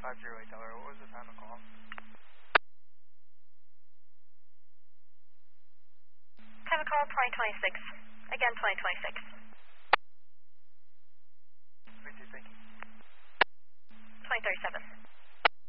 508 Delaware. What was the time of call? Time of call 2026. Again, 2026. Thank you. 2037.